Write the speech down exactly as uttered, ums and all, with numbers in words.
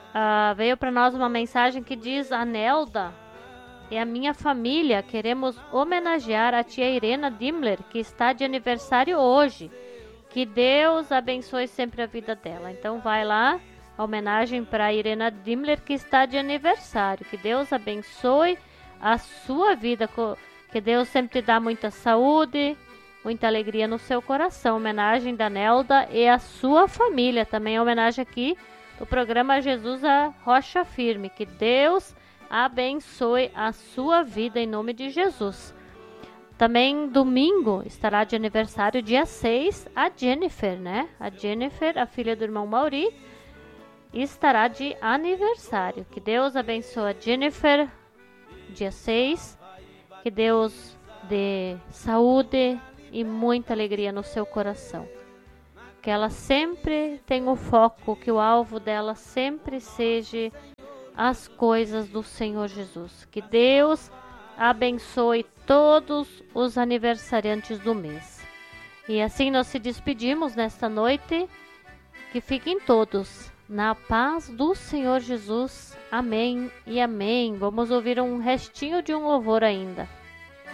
ah, veio para nós uma mensagem que diz: a Nelda e a minha família queremos homenagear a tia Irena Dimmler, que está de aniversário hoje. Que Deus abençoe sempre a vida dela. Então vai lá, a homenagem para a Irena Dimmler, que está de aniversário. Que Deus abençoe a sua vida, que Deus sempre te dá muita saúde, muita alegria no seu coração. Homenagem da Nelda e a sua família. Também homenagem aqui do programa Jesus a Rocha Firme. Que Deus abençoe a sua vida em nome de Jesus. Também domingo estará de aniversário, dia seis, a Jennifer, né? A Jennifer, a filha do irmão Mauri, estará de aniversário. Que Deus abençoe a Jennifer, dia seis. Que Deus dê saúde e muita alegria no seu coração. Que ela sempre tenha o foco, que o alvo dela sempre seja as coisas do Senhor Jesus. Que Deus abençoe todos os aniversariantes do mês. E assim nós se despedimos nesta noite. Que fiquem todos na paz do Senhor Jesus. Amém e amém. Vamos ouvir um restinho de um louvor ainda.